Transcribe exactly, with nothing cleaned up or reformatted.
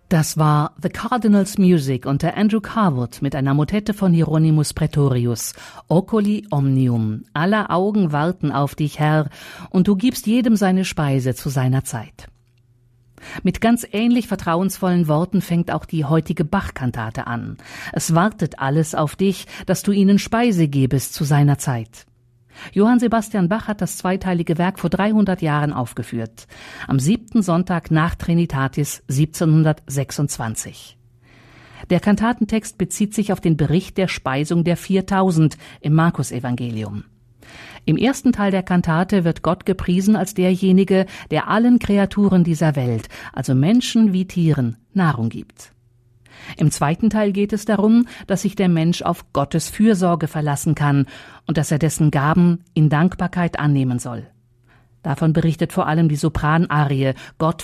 Das war The Cardinals Music unter Andrew Carwood mit einer Motette von Hieronymus Praetorius. Oculi omnium. Aller Augen warten auf dich, Herr, und du gibst jedem seine Speise zu seiner Zeit. Mit ganz ähnlich vertrauensvollen Worten fängt auch die heutige Bach-Kantate an. Es wartet alles auf dich, dass du ihnen Speise gebest zu seiner Zeit. Johann Sebastian Bach hat das zweiteilige Werk vor dreihundert Jahren aufgeführt, am siebten Sonntag nach Trinitatis siebzehnhundertsechsundzwanzig. Der Kantatentext bezieht sich auf den Bericht der Speisung der viertausend im Markus-Evangelium. Im ersten Teil der Kantate wird Gott gepriesen als derjenige, der allen Kreaturen dieser Welt, also Menschen wie Tieren, Nahrung gibt. Im zweiten Teil geht es darum, dass sich der Mensch auf Gottes Fürsorge verlassen kann und dass er dessen Gaben in Dankbarkeit annehmen soll. Davon berichtet vor allem die Sopranarie »Gott